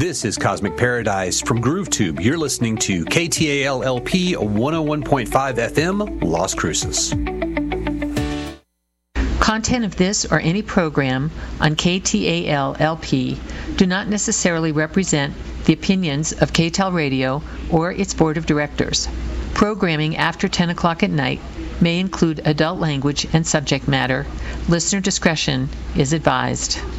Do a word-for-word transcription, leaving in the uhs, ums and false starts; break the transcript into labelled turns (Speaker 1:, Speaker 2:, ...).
Speaker 1: This is Cosmic Paradise from GrooveTube. You're listening to K T A L L P one oh one point five F M, Las Cruces.
Speaker 2: Content of this or any program on K T A L L P do not necessarily represent the opinions of K T A L Radio or its board of directors. Programming after ten o'clock at night may include adult language and subject matter. Listener discretion is advised.